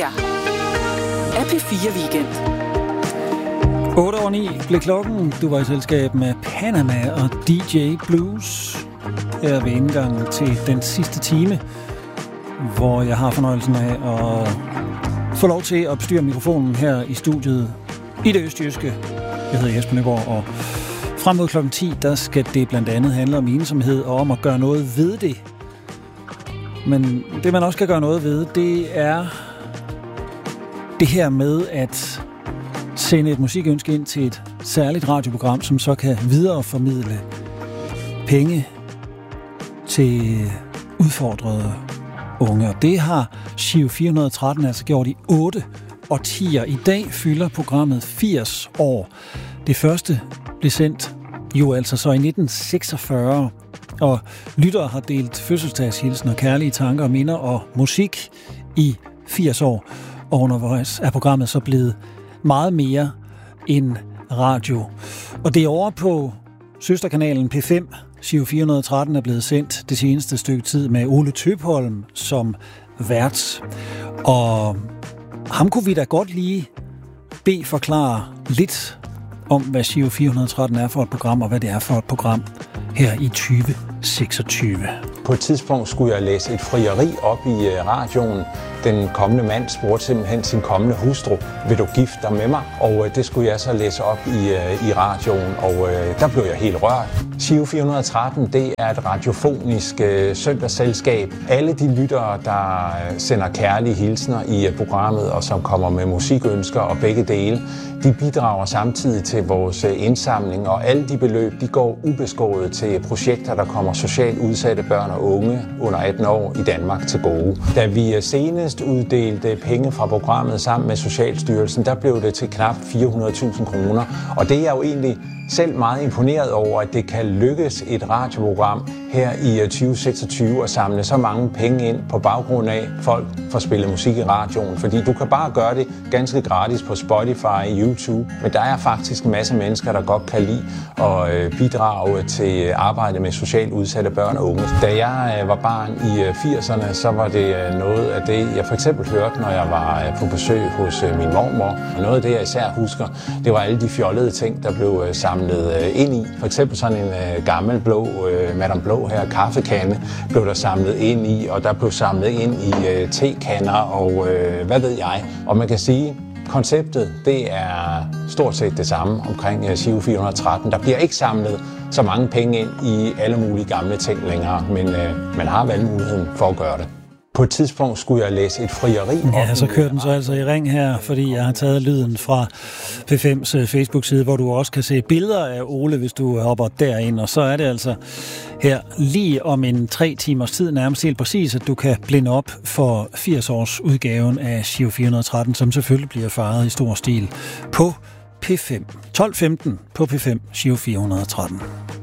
her er P4 Weekend. 8:09 blev klokken. Du var i selskab med Panama og DJ Blues. Her ved indgangen til den sidste time, hvor jeg har fornøjelsen af at få lov til at bestyre mikrofonen her i studiet i det østjyske. Jeg hedder Jesper Nyborg, og frem mod klokken 10, der skal det blandt andet handle om ensomhed og om at gøre noget ved det. Men det, man også skal gøre noget ved, det er det her med at sende et musikønske ind til et særligt radioprogram, som så kan videreformidle penge til udfordrede unge. Og det har Giro 413 altså gjort i 8 årtier. I dag fylder programmet 80 år. Det første blev sendt jo altså så i 1946, og lyttere har delt fødselsdagshilsen og kærlige tanker og minder og musik i 80 år. Og undervejs er programmet så blevet meget mere end radio. Og det er over på søsterkanalen P5. Giro 413 er blevet sendt det seneste stykke tid med Ole Tøpholm som vært. Og ham kunne vi da godt lige bede forklare lidt om, hvad Giro 413 er for et program, og hvad det er for et program her i 2026. På et tidspunkt skulle jeg læse et frieri op i radioen. Den kommende mand spurgte simpelthen sin kommende hustru, vil du gifte dig med mig? Og det skulle jeg så læse op i radioen, og der blev jeg helt rørt. Giro 413, det er et radiofonisk søndagsselskab. Alle de lyttere, der sender kærlige hilsner i programmet, og som kommer med musikønsker og begge dele, de bidrager samtidig til vores indsamling, og alle de beløb, de går ubeskåret til projekter, der kommer socialt udsatte børn og unge under 18 år i Danmark til gode. Da vi senest uddelte penge fra programmet sammen med Socialstyrelsen, der blev det til knap 400.000 kroner, og det er jeg jo egentlig selv meget imponeret over, at det kan lykkes et radioprogram her i 2026 at samle så mange penge ind på baggrund af, folk får spillet musik i radioen. Fordi du kan bare gøre det ganske gratis på Spotify og YouTube. Men der er faktisk en masse mennesker, der godt kan lide at bidrage til arbejdet med socialt udsatte børn og unge. Da jeg var barn i 80'erne, så var det noget af det, jeg for eksempel hørte, når jeg var på besøg hos min mormor. Og noget af det, jeg især husker, det var alle de fjollede ting, der blev samlet ind i. For eksempel sådan en gammel blå Madame Blå her kaffekande blev der samlet ind i, og der blev samlet ind i tekander og hvad ved jeg. Og man kan sige, konceptet, det er stort set det samme omkring Giro 413. Der bliver ikke samlet så mange penge ind i alle mulige gamle ting længere, men man har valgmuligheden for at gøre det. På et tidspunkt skulle jeg læse et frieri. Ja, så kører den så altså i ring her, fordi jeg har taget lyden fra P5's Facebook-side, hvor du også kan se billeder af Ole, hvis du hopper derind. Og så er det altså her lige om en 3 timers tid, nærmest helt præcis, at du kan blinde op for 80-års udgaven af Giro 413, som selvfølgelig bliver fejret i stor stil på P5. 12:15 på P5, Giro 413.